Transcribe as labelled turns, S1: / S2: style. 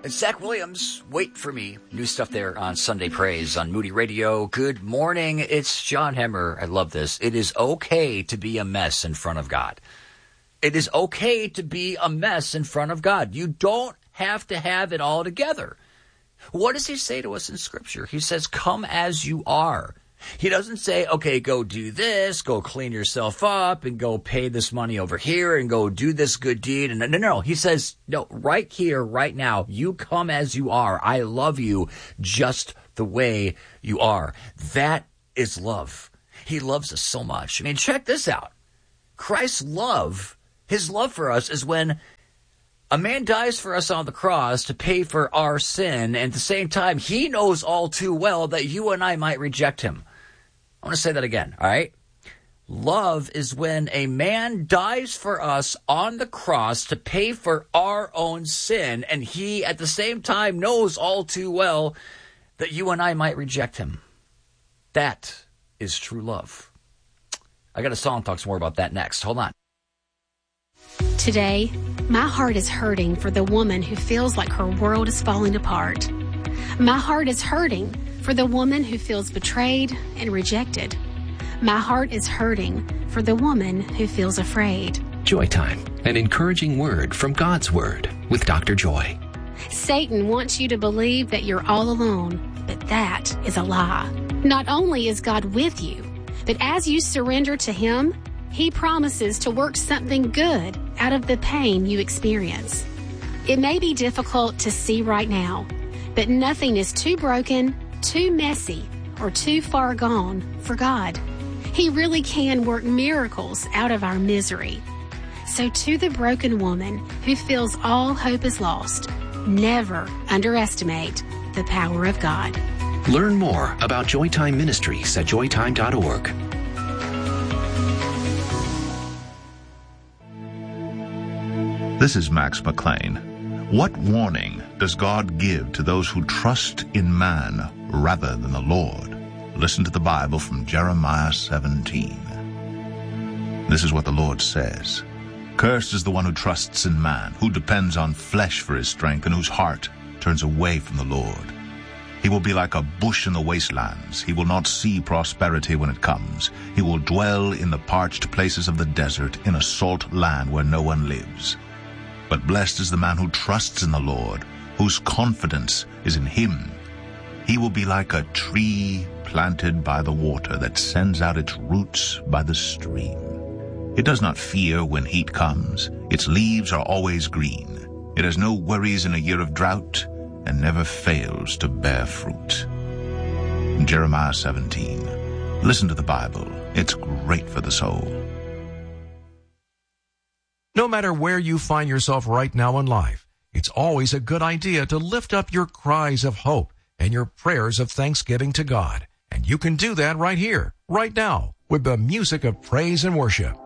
S1: It's Zach Williams. Wait for me. New stuff there on Sunday Praise on Moody Radio. Good morning. It's John Hemmer. I love this. It is okay to be a mess in front of God. It is okay to be a mess in front of God. You don't have to have it all together. What does he say to us in Scripture? He says, come as you are. He doesn't say, okay, go do this, go clean yourself up, and go pay this money over here, and go do this good deed. And no. He says, no, right here, right now, you come as you are. I love you just the way you are. That is love. He loves us so much. I mean, check this out. Christ's love, his love for us is when a man dies for us on the cross to pay for our sin, and at the same time, he knows all too well that you and I might reject him. I want to say that again, all right? Love is when a man dies for us on the cross to pay for our own sin, and he at the same time knows all too well that you and I might reject him. That is true love. I got a song that talks more about that next. Hold on.
S2: Today, my heart is hurting for the woman who feels like her world is falling apart. My heart is hurting for the woman who feels betrayed and rejected. My heart is hurting for the woman who feels afraid.
S3: Joy Time, an encouraging word from God's Word with Dr. Joy.
S2: Satan wants you to believe that you're all alone, but that is a lie. Not only is God with you, but as you surrender to him, he promises to work something good out of the pain you experience. It may be difficult to see right now, but nothing is too broken, too messy, or too far gone for God. He really can work miracles out of our misery. So to the broken woman who feels all hope is lost, never underestimate the power of God.
S3: Learn more about Joytime Ministries at joytime.org.
S4: This is Max McLean. What warning does God give to those who trust in man rather than the Lord? Listen to the Bible from Jeremiah 17. This is what the Lord says. Cursed is the one who trusts in man, who depends on flesh for his strength, and whose heart turns away from the Lord. He will be like a bush in the wastelands. He will not see prosperity when it comes. He will dwell in the parched places of the desert, in a salt land where no one lives. But blessed is the man who trusts in the Lord, whose confidence is in him. He will be like a tree planted by the water that sends out its roots by the stream. It does not fear when heat comes. Its leaves are always green. It has no worries in a year of drought and never fails to bear fruit. Jeremiah 17. Listen to the Bible. It's great for the soul.
S5: No matter where you find yourself right now in life, it's always a good idea to lift up your cries of hope and your prayers of thanksgiving to God. And you can do that right here, right now, with the music of praise and worship.